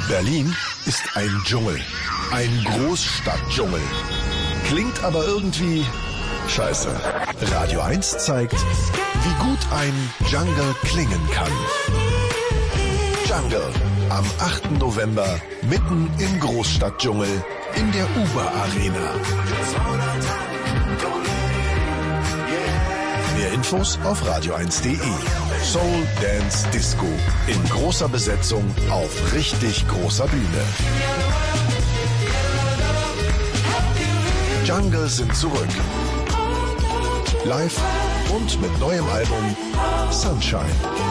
Berlin ist ein Dschungel. Ein Großstadtdschungel. Klingt aber irgendwie scheiße. Radio 1 zeigt, wie gut ein Jungle klingen kann. Jungle. Am 8. November mitten im Großstadtdschungel in der Uber-Arena. Mehr Infos auf radio1.de. Soul Dance Disco in großer Besetzung auf richtig großer Bühne. Jungle sind zurück. Live und mit neuem Album Sunshine.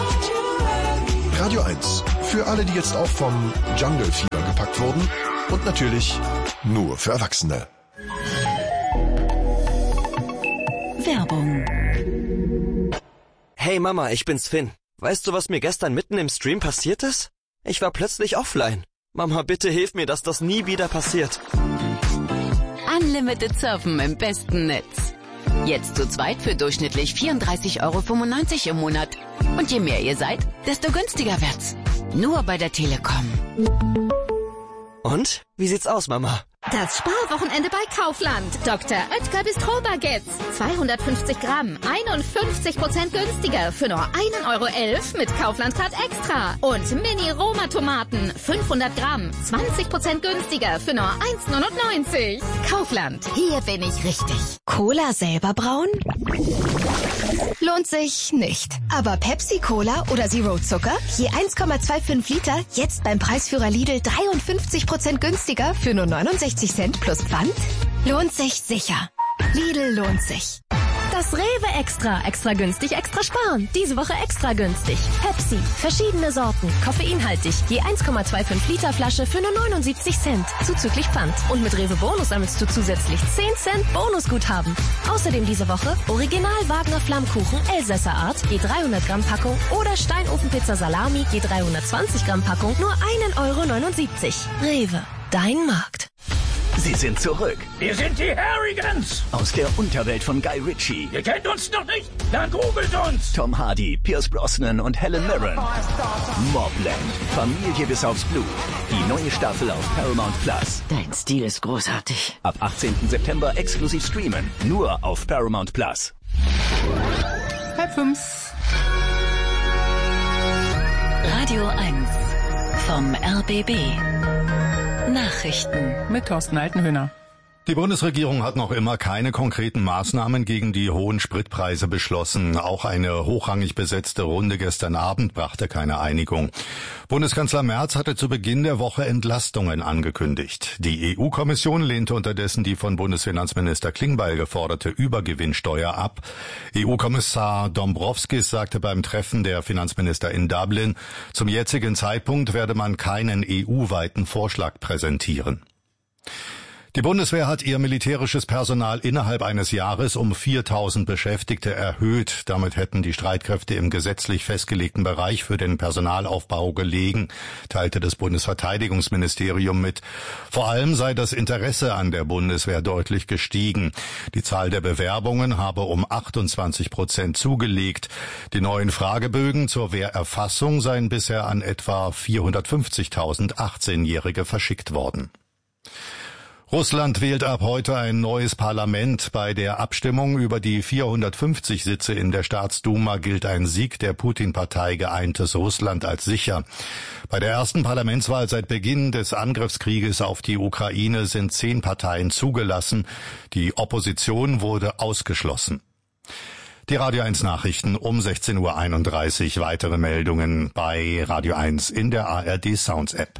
Radio 1. Für alle, die jetzt auch vom Jungle-Fieber gepackt wurden. Und natürlich nur für Erwachsene. Werbung. Hey Mama, ich bin's Finn. Weißt du, was mir gestern mitten im Stream passiert ist? Ich war plötzlich offline. Mama, bitte hilf mir, dass das nie wieder passiert. Unlimited Surfen im besten Netz. Jetzt zu zweit für durchschnittlich 34,95 € im Monat. Und je mehr ihr seid, desto günstiger wird's. Nur bei der Telekom. Und? Wie sieht's aus, Mama? Das Sparwochenende bei Kaufland. Dr. Oetker Bistro-Baguettes. 250 Gramm, 51% günstiger für nur 1,11 € mit Kaufland-Card Extra. Und Mini-Roma-Tomaten, 500 Gramm, 20% günstiger für nur 1,99 €. Kaufland, hier bin ich richtig. Cola selber brauen? Lohnt sich nicht. Aber Pepsi-Cola oder Zero Zucker? Je 1,25 Liter, jetzt beim Preisführer Lidl 53% günstiger für nur 69 Cent plus Pfand? Lohnt sich sicher. Lidl lohnt sich. Das Rewe Extra. Extra günstig, extra sparen. Diese Woche extra günstig. Pepsi. Verschiedene Sorten. Koffeinhaltig. Je 1,25 Liter Flasche für nur 79 Cent. Zuzüglich Pfand. Und mit Rewe Bonus sammelst du zusätzlich 10 Cent Bonusguthaben. Außerdem diese Woche Original Wagner Flammkuchen Elsässer Art. Je 300 Gramm Packung. Oder Steinofenpizza Salami. Je 320 Gramm Packung. Nur 1,79 €. Rewe. Dein Markt. Sie sind zurück. Wir sind die Harrigans. Aus der Unterwelt von Guy Ritchie. Ihr kennt uns noch nicht? Dann googelt uns. Tom Hardy, Pierce Brosnan und Helen Mirren. Mobland. Familie bis aufs Blut. Die neue Staffel auf Paramount Plus. Dein Stil ist großartig. Ab 18. September exklusiv streamen. Nur auf Paramount Plus. 4:30. Radio 1 vom RBB. Nachrichten Mit Thorsten Altenhöhner. Die Bundesregierung hat noch immer keine konkreten Maßnahmen gegen die hohen Spritpreise beschlossen. Auch eine hochrangig besetzte Runde gestern Abend brachte keine Einigung. Bundeskanzler Merz hatte zu Beginn der Woche Entlastungen angekündigt. Die EU-Kommission lehnte unterdessen die von Bundesfinanzminister Klingbeil geforderte Übergewinnsteuer ab. EU-Kommissar Dombrovskis sagte beim Treffen der Finanzminister in Dublin, zum jetzigen Zeitpunkt werde man keinen EU-weiten Vorschlag präsentieren. Die Bundeswehr hat ihr militärisches Personal innerhalb eines Jahres um 4.000 Beschäftigte erhöht. Damit hätten die Streitkräfte im gesetzlich festgelegten Bereich für den Personalaufbau gelegen, teilte das Bundesverteidigungsministerium mit. Vor allem sei das Interesse an der Bundeswehr deutlich gestiegen. Die Zahl der Bewerbungen habe um 28% zugelegt. Die neuen Fragebögen zur Wehrerfassung seien bisher an etwa 450.000 18-Jährige verschickt worden. Russland wählt ab heute ein neues Parlament. Bei der Abstimmung über die 450 Sitze in der Staatsduma gilt ein Sieg der Putin-Partei Geeintes Russland als sicher. Bei der ersten Parlamentswahl seit Beginn des Angriffskrieges auf die Ukraine sind 10 Parteien zugelassen. Die Opposition wurde ausgeschlossen. Die Radio 1 Nachrichten um 16:31 Uhr. Weitere Meldungen bei Radio 1 in der ARD Sounds App.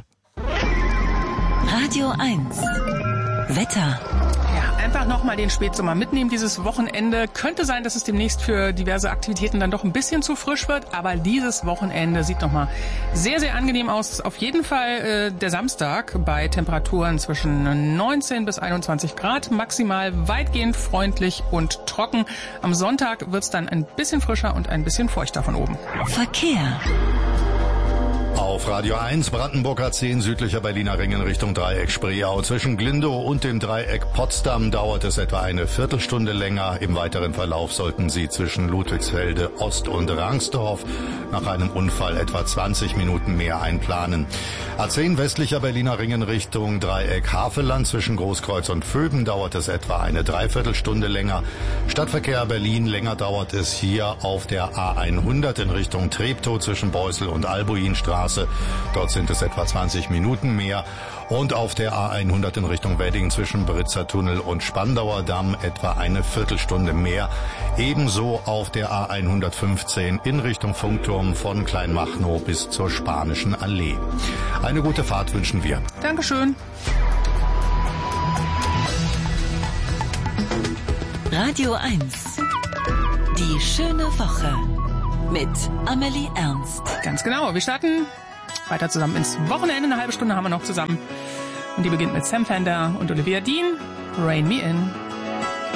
Radio 1 Wetter. Ja, einfach nochmal den Spätsommer mitnehmen dieses Wochenende. Könnte sein, dass es demnächst für diverse Aktivitäten dann doch ein bisschen zu frisch wird, aber dieses Wochenende sieht nochmal sehr, sehr angenehm aus. Auf jeden Fall der Samstag bei Temperaturen zwischen 19 bis 21 Grad, maximal weitgehend freundlich und trocken. Am Sonntag wird's dann ein bisschen frischer und ein bisschen feuchter von oben. Verkehr. Auf Radio 1 Brandenburger 10 südlicher Berliner Ring in Richtung Dreieck Spreeau. Zwischen Glindow und dem Dreieck Potsdam dauert es etwa eine Viertelstunde länger. Im weiteren Verlauf sollten Sie zwischen Ludwigsfelde Ost und Rangsdorf nach einem Unfall etwa 20 Minuten mehr einplanen. A10 westlicher Berliner Ring in Richtung Dreieck Havelland. Zwischen Großkreuz und Vöben dauert es etwa eine Dreiviertelstunde länger. Stadtverkehr Berlin, länger dauert es hier auf der A100 in Richtung Treptow zwischen Beusel und Albuinstraße. Dort sind es etwa 20 Minuten mehr. Und auf der A100 in Richtung Wedding zwischen Britzer Tunnel und Spandauer Damm etwa eine Viertelstunde mehr. Ebenso auf der A115 in Richtung Funkturm von Kleinmachnow bis zur Spanischen Allee. Eine gute Fahrt wünschen wir. Dankeschön. Radio 1. Die schöne Woche. Mit Amelie Ernst. Ganz genau. Wir starten weiter zusammen ins Wochenende. Eine halbe Stunde haben wir noch zusammen. Und die beginnt mit Sam Fender und Olivia Dean. Rain Me In.